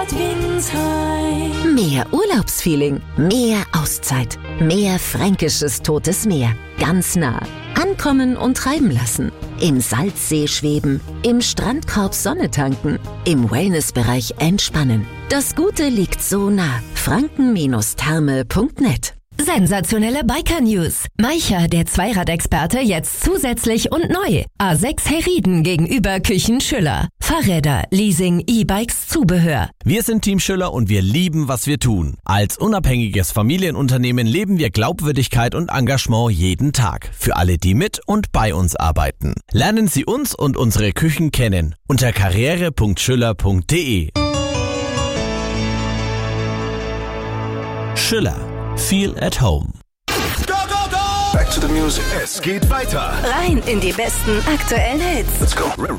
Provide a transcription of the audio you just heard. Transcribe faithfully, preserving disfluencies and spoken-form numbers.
Mehr Urlaubsfeeling, mehr Auszeit, mehr fränkisches Totes Meer. Ganz nah. Ankommen und treiben lassen. Im Salzsee schweben, im Strandkorb Sonne tanken, im Wellnessbereich entspannen. Das Gute liegt so nah. franken Therme punkt net. Sensationelle Biker-News. Maicha, der Zweiradexperte, jetzt zusätzlich und neu. A sechs Herrieden gegenüber Küchen Schüller. Fahrräder, Leasing, E-Bikes, Zubehör. Wir sind Team Schüller und wir lieben, was wir tun. Als unabhängiges Familienunternehmen leben wir Glaubwürdigkeit und Engagement jeden Tag. Für alle, die mit und bei uns arbeiten. Lernen Sie uns und unsere Küchen kennen. Unter karriere punkt schüller punkt de. Schüller. Feel at home. Go, go, go! Back to the music. Es geht weiter. Rein in die besten aktuellen Hits. Let's go.